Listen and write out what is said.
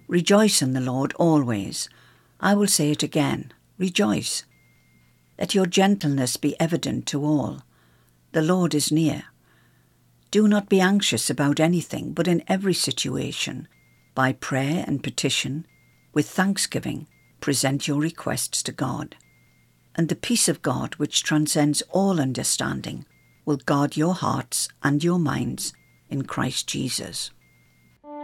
Rejoice in the Lord always. I will say it again, rejoice. Let your gentleness be evident to all. The Lord is near. Do not be anxious about anything, but in every situation, by prayer and petition, with thanksgiving, present your requests to God. And the peace of God, which transcends all understanding, will guard your hearts and your minds in Christ Jesus.